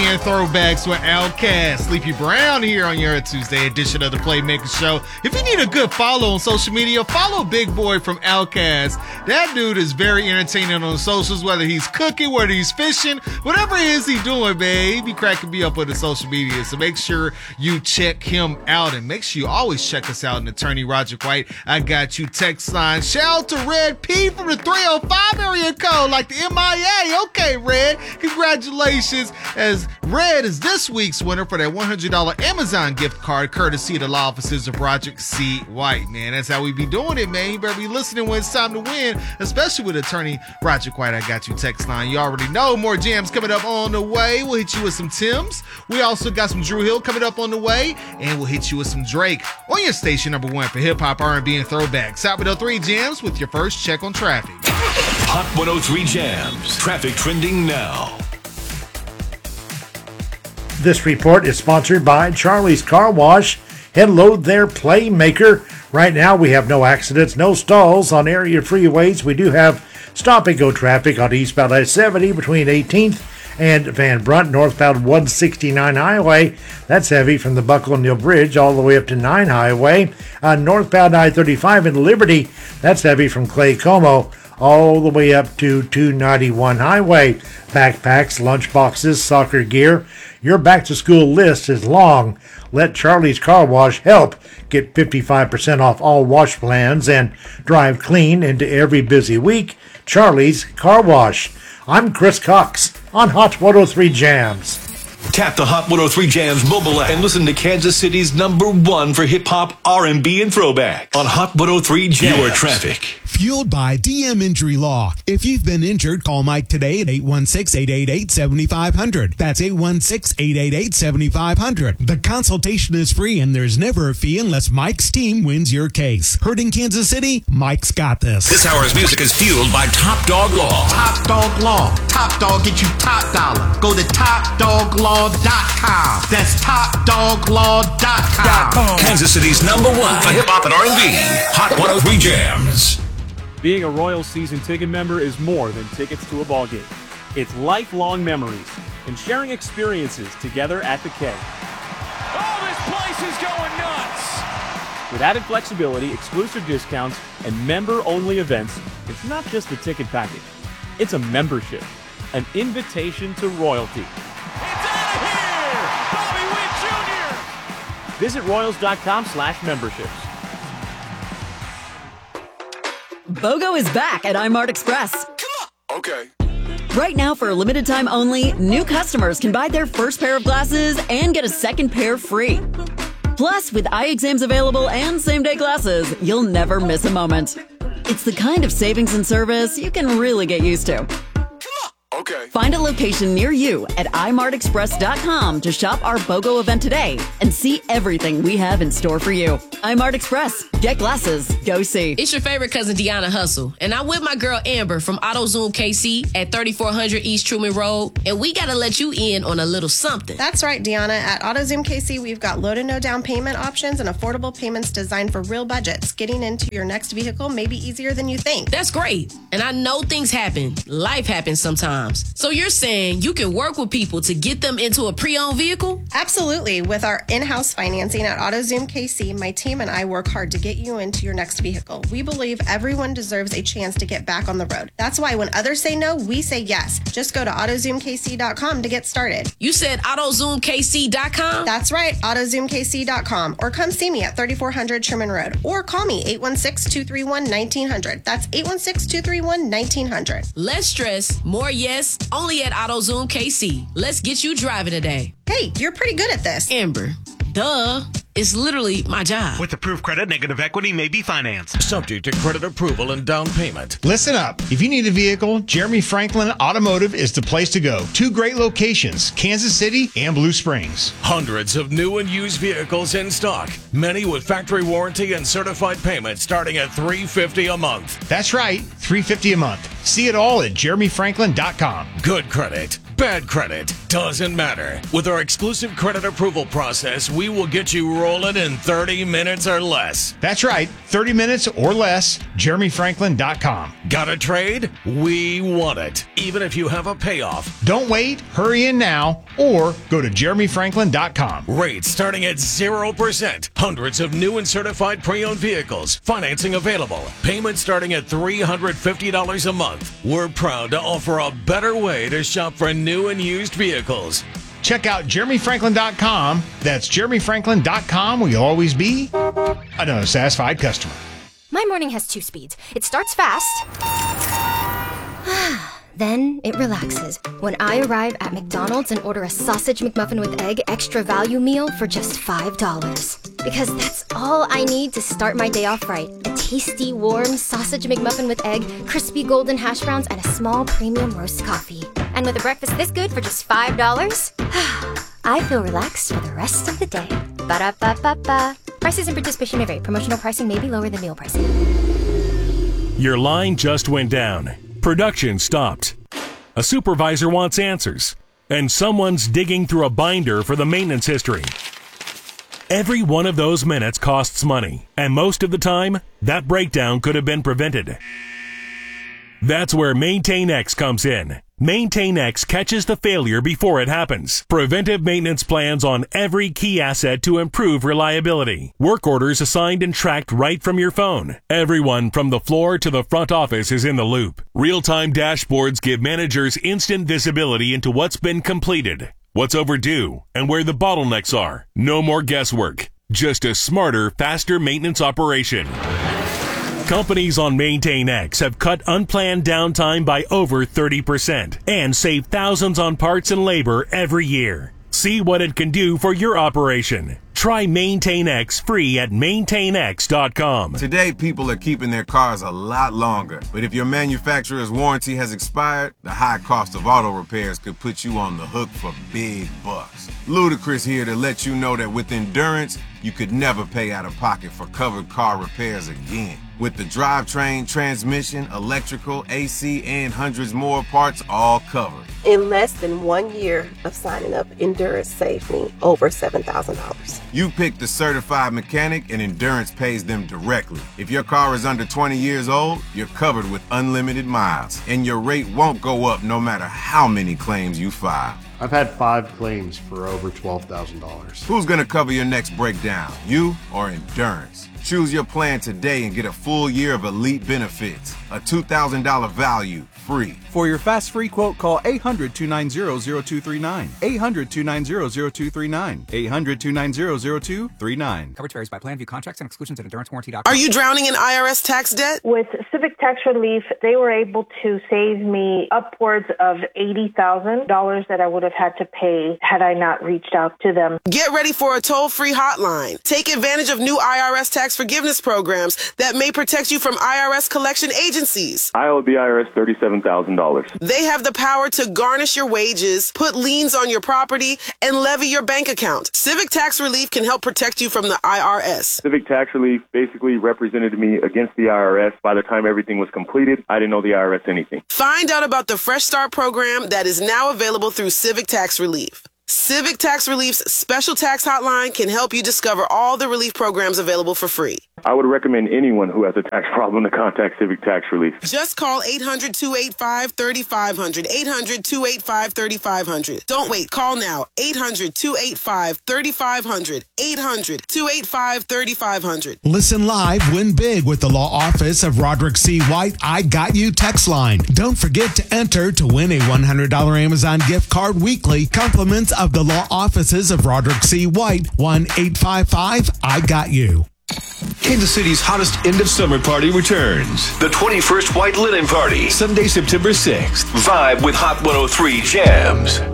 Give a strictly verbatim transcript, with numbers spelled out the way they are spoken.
and Throwbacks with Outkast. Sleepy Brown here on your Tuesday edition of the Playmaker Show. If you need a good follow on social media, follow Big Boy from Outkast. That dude is very entertaining on socials, whether he's cooking, whether he's fishing, whatever it is he's doing, man. He be cracking me up on the social media. So make sure you check him out, and make sure you always check us out in Attorney Roger White. I got you text line. Shout out to Red P from the three oh five area code, like the M I A. Okay, Red. Congratulations, as Red is this week's winner for that one hundred dollars Amazon gift card, courtesy of the law offices of Roger C. White. Man, that's how we be doing it, man. You better be listening when it's time to win, especially with Attorney Roger White. I got you text line. You already know more jams coming up on the way. We'll hit you with some Tims. We also got some Drew Hill coming up on the way, and we'll hit you with some Drake on your station number one for hip hop, R and B, and throwbacks. Top of the three jams with your first check on traffic. Hot one oh three Jams. Traffic trending now. This report is sponsored by Charlie's Car Wash. Head load their Playmaker. Right now we have no accidents, no stalls on area freeways. We do have stop and go traffic on eastbound I seventy between eighteenth and Van Brunt, northbound one sixty-nine Highway. That's heavy from the Buckle Neal Bridge all the way up to nine Highway. Uh, northbound I thirty-five in Liberty, that's heavy from Clay Como all the way up to two ninety-one Highway. Backpacks, lunchboxes, soccer gear. Your back-to-school list is long. Let Charlie's Car Wash help. Get fifty-five percent off all wash plans and drive clean into every busy week. Charlie's Car Wash. I'm Chris Cox on Hot one oh three Jams. Tap the Hot one oh three Jams mobile app and listen to Kansas City's number one for hip-hop, R and B, and throwback on Hot one oh three Jams. Your traffic. Fueled by D M Injury Law. If you've been injured, call Mike today at eight one six, eight eight eight, seven five zero zero. That's eight one six, eight eight eight, seven five zero zero. The consultation is free and there's never a fee unless Mike's team wins your case. Heard in Kansas City? Mike's got this. This hour's music is fueled by Top Dog Law. Top Dog Law. Top Dog get you top dollar. Go to top dog law dot com. That's top dog law dot com. Kansas City's number one for hip-hop and R and B. Hot one oh three Jams. Being a Royals season ticket member is more than tickets to a ball game. It's lifelong memories and sharing experiences together at the K. Oh, this place is going nuts! With added flexibility, exclusive discounts, and member-only events, it's not just a ticket package. It's a membership, an invitation to royalty. It's out of here! Bobby Witt Junior! Visit royals.com slash memberships. BOGO is back at iMart Express. Come on! Okay. Right now, for a limited time only, new customers can buy their first pair of glasses and get a second pair free. Plus, with eye exams available and same-day glasses, you'll never miss a moment. It's the kind of savings and service you can really get used to. Okay. Find a location near you at i mart express dot com to shop our BOGO event today and see everything we have in store for you. iMart Express. Get glasses. Go see. It's your favorite cousin, Deanna Hustle, and I'm with my girl Amber from AutoZoom K C at thirty-four hundred East Truman Road, and we got to let you in on a little something. That's right, Deanna. At AutoZoom K C, we've got low to no down payment options and affordable payments designed for real budgets. Getting into your next vehicle may be easier than you think. That's great. And I know things happen. Life happens sometimes. So you're saying you can work with people to get them into a pre-owned vehicle? Absolutely. With our in-house financing at AutoZoom K C, my team and I work hard to get you into your next vehicle. We believe everyone deserves a chance to get back on the road. That's why when others say no, we say yes. Just go to auto zoom k c dot com to get started. You said auto zoom k c dot com? That's right, auto zoom k c dot com. Or come see me at thirty-four hundred Sherman Road. Or call me eight one six, two three one, one nine zero zero. That's eight one six, two three one, one nine zero zero. Less stress, more yes, only at AutoZoom K C. Let's get you driving today. Hey, you're pretty good at this. Amber, duh. It's literally my job. With approved credit, negative equity may be financed. Subject to credit approval and down payment. Listen up. If you need a vehicle, Jeremy Franklin Automotive is the place to go. Two great locations, Kansas City and Blue Springs. Hundreds of new and used vehicles in stock. Many with factory warranty and certified payment starting at three hundred fifty dollars a month. That's right, three hundred fifty dollars a month. See it all at jeremy franklin dot com. Good credit, bad credit, doesn't matter. With our exclusive credit approval process, we will get you rolling in thirty minutes or less. That's right, thirty minutes or less, jeremy franklin dot com. Got a trade? We want it, even if you have a payoff. Don't wait, hurry in now, or go to jeremy franklin dot com. Rates starting at zero percent. Hundreds of new and certified pre-owned vehicles. Financing available. Payments starting at three hundred fifty dollars a month. We're proud to offer a better way to shop for new and used vehicles. Check out jeremy franklin dot com. That's jeremy franklin dot com, where you'll always be another satisfied customer. My morning has two speeds. It starts fast, then it relaxes when I arrive at McDonald's and order a sausage McMuffin with egg extra value meal for just five dollars. Because that's all I need to start my day off right. A tasty, warm sausage McMuffin with egg, crispy golden hash browns, and a small premium roast coffee. And with a breakfast this good for just five dollars, I feel relaxed for the rest of the day. Ba-da-ba-ba-ba. Prices and participation may vary. Promotional pricing may be lower than meal pricing. Your line just went down. Production stopped. A supervisor wants answers, and someone's digging through a binder for the maintenance history. Every one of those minutes costs money, and most of the time, that breakdown could have been prevented. That's where MaintainX comes in. MaintainX catches the failure before it happens. Preventive maintenance plans on every key asset to improve reliability. Work orders assigned and tracked right from your phone. Everyone from the floor to the front office is in the loop. Real-time dashboards give managers instant visibility into what's been completed, what's overdue, and where the bottlenecks are. No more guesswork. Just a smarter, faster maintenance operation. Companies on MaintainX have cut unplanned downtime by over thirty percent and save thousands on parts and labor every year. See what it can do for your operation. Try MaintainX free at maintain x dot com. Today, people are keeping their cars a lot longer. But if your manufacturer's warranty has expired, the high cost of auto repairs could put you on the hook for big bucks. Ludacris here to let you know that with Endurance, you could never pay out of pocket for covered car repairs again. With the drivetrain, transmission, electrical, A C, and hundreds more parts all covered. In less than one year of signing up, Endurance saved me over seven thousand dollars. You pick the certified mechanic and Endurance pays them directly. If your car is under twenty years old, you're covered with unlimited miles, and your rate won't go up no matter how many claims you file. I've had five claims for over twelve thousand dollars. Who's gonna cover your next breakdown, you or Endurance? Choose your plan today and get a full year of elite benefits. A two thousand dollars value, free. For your fast free quote, call eight hundred, two nine zero, zero two three nine. eight hundred, two nine zero, zero two three nine. eight hundred, two nine zero, zero two three nine. Coverage varies by plan. View contracts and exclusions at endurance warranty dot com. Are you drowning in I R S tax debt? With Civic Tax Relief, they were able to save me upwards of eighty thousand dollars that I would have had to pay had I not reached out to them. Get ready for a toll-free hotline. Take advantage of new I R S tax forgiveness programs that may protect you from I R S collection agencies. I owe the I R S thirty-seven thousand dollars. They have the power to garnish your wages, put liens on your property, and levy your bank account. Civic Tax Relief can help protect you from the I R S. Civic Tax Relief basically represented me against the I R S. By the time everything was completed, I didn't owe the I R S anything. Find out about the Fresh Start program that is now available through Civic Tax Relief. Civic Tax Relief's special tax hotline can help you discover all the relief programs available for free. I would recommend anyone who has a tax problem to contact Civic Tax Relief. Just call eight hundred, two eight five, three five zero zero. eight hundred, two eight five, three five zero zero. Don't wait. Call now. eight hundred, two eight five, three five zero zero. eight hundred, two eight five, three five zero zero. Listen live, win big with the law office of Roderick C. White. I got you text line. Don't forget to enter to win a one hundred dollars Amazon gift card weekly. Compliments of the law offices of Roderick C. White. one eight five five I got you. Kansas City's hottest end of summer party returns. The twenty-first White Linen Party, Sunday, September sixth. Vibe with Hot one oh three Jams.